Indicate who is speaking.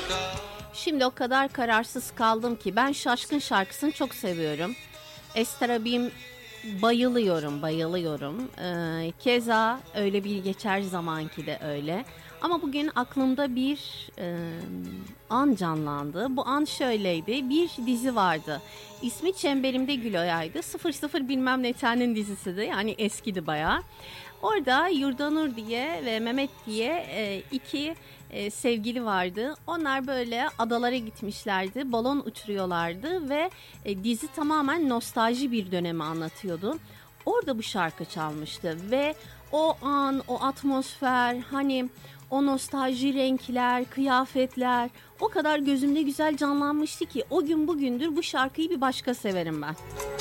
Speaker 1: Şimdi o kadar kararsız kaldım ki ben Şaşkın şarkısını çok seviyorum. Ester Abim bayılıyorum. Keza Öyle Bir Geçer Zamanki de öyle. Ama bugün aklımda bir an canlandı. Bu an şöyleydi. Bir dizi vardı. İsmi Çemberimde Gül Oya'ydı. 00 bilmem ne tane'nin dizisiydi. Yani eskidi bayağı. Orada Yurdanur diye ve Mehmet diye iki sevgili vardı. Onlar böyle adalara gitmişlerdi. Balon uçuruyorlardı ve dizi tamamen nostalji bir dönemi anlatıyordu. Orada bu şarkı çalmıştı ve o an, o atmosfer, hani o nostalji renkler, kıyafetler o kadar gözümde güzel canlanmıştı ki o gün bugündür bu şarkıyı bir başka severim ben.